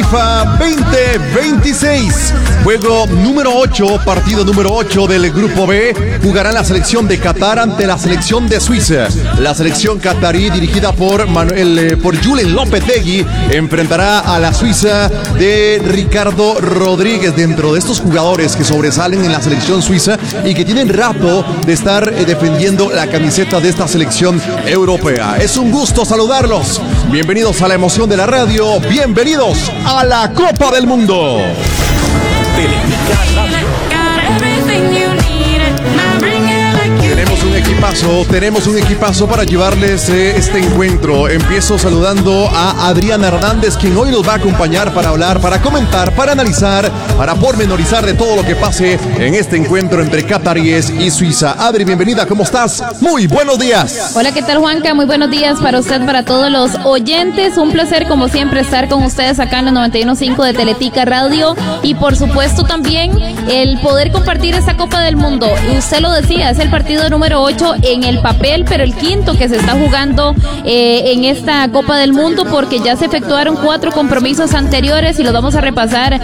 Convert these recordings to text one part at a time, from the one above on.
FIFA 2026. Juego número 8, partido número 8 del Grupo B. Jugará la selección de Qatar ante la selección de Suiza. La selección qatarí, dirigida por Julen Lopetegui, enfrentará a la Suiza de Ricardo Rodríguez. Dentro de estos jugadores que sobresalen en la selección suiza y que tienen rato de estar defendiendo la camiseta de esta selección europea. Es un gusto saludarlos. Bienvenidos a la emoción de la radio. Bienvenidos a la Copa del Mundo. Teletica Radio. Tenemos un equipazo para llevarles este encuentro. Empiezo saludando a Adriana Hernández, quien hoy nos va a acompañar para hablar, para comentar, para analizar, para pormenorizar de todo lo que pase en este encuentro entre cataríes y Suiza. Adri, bienvenida, ¿cómo estás? Muy buenos días. Hola, ¿qué tal, Juanca? Muy buenos días para usted, para todos los oyentes. Un placer, como siempre, estar con ustedes acá en los 91.5 de Teletica Radio. Y, por supuesto, también el poder compartir esta Copa del Mundo. Y usted lo decía, es el partido número 8 en el papel, pero el quinto que se está jugando en esta Copa del Mundo, porque ya se efectuaron 4 compromisos anteriores y los vamos a repasar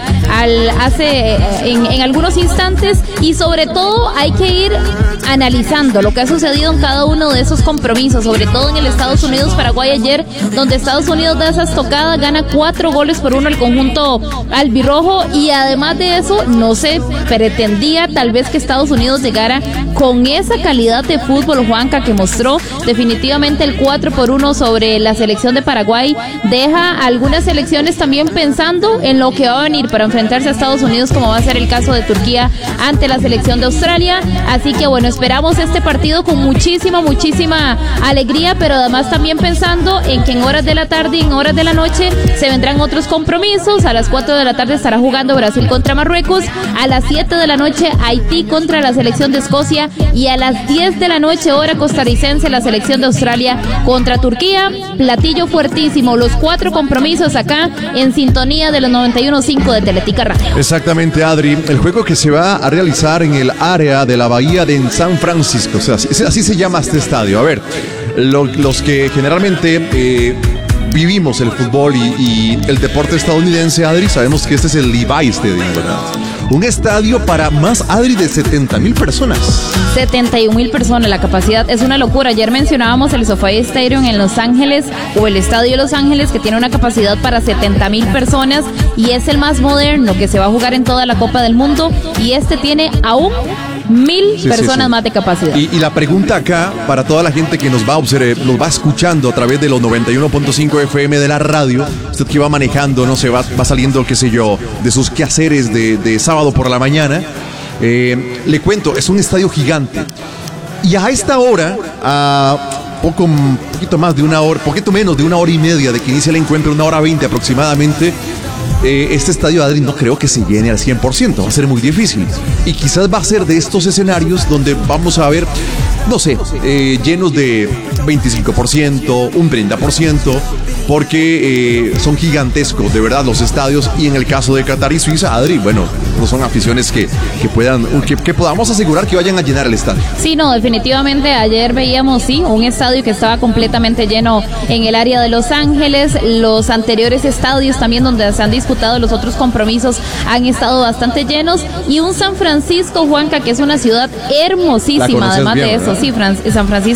en algunos instantes. Y sobre todo hay que ir analizando lo que ha sucedido en cada uno de esos compromisos, sobre todo en el Estados Unidos-Paraguay ayer, donde Estados Unidos da esas tocadas, gana 4-1 el conjunto albirrojo. Y además de eso, no se pretendía tal vez que Estados Unidos llegara con esa calidad de fútbol, Juanca, que mostró. Definitivamente el 4-1 sobre la selección de Paraguay deja a algunas selecciones también pensando en lo que va a venir para enfrentarse a Estados Unidos, como va a ser el caso de Turquía ante la selección de Australia. Así que bueno, esperamos este partido con muchísima alegría, pero además también pensando en que en horas de la tarde y en horas de la noche se vendrán otros compromisos. A las 4 de la tarde estará jugando Brasil contra Marruecos, a las 7 de la noche Haití contra la selección de Escocia, y a las 10 de la noche hora costarricense la selección de Australia contra Turquía. Platillo fuertísimo, los 4 compromisos acá en sintonía de los 91.5 de Teletica Radio. Exactamente, Adri, el juego que se va a realizar en el área de la bahía de San Francisco, o sea, así se llama este estadio. A ver, los que generalmente vivimos el fútbol y el deporte estadounidense, Adri, sabemos que este es el Levi Stadium, ¿verdad? Un estadio para más, Adri, de 70,000 personas. 71,000 personas, la capacidad es una locura. Ayer mencionábamos el SoFi Stadium en Los Ángeles, o el Estadio de Los Ángeles, que tiene una capacidad para 70,000 personas y es el más moderno que se va a jugar en toda la Copa del Mundo, y este tiene aún 1,000 personas más de capacidad. Y la pregunta acá, para toda la gente que nos va escuchando a través de los 91.5 FM de la radio, usted que va manejando, no sé, va saliendo, qué sé yo, de sus quehaceres de sábado por la mañana, le cuento, es un estadio gigante. Y a esta hora, poquito menos de una hora y media de que inicia el encuentro, 1:20 aproximadamente, este estadio, Adri, no creo que se llene al 100%, va a ser muy difícil. Y quizás va a ser de estos escenarios donde vamos a ver, no sé, llenos de 25%, un 30%, porque son gigantescos, de verdad, los estadios. Y en el caso de Qatar y Suiza, Adri, bueno, no son aficiones que podamos asegurar que vayan a llenar el estadio. Sí, no, definitivamente ayer veíamos, un estadio que estaba completamente lleno en el área de Los Ángeles. Los anteriores estadios también donde se han disputado los otros compromisos han estado bastante llenos, y un San Francisco, Juanca, que es una ciudad hermosísima, además bien, de eso, ¿verdad? Sí, San Francisco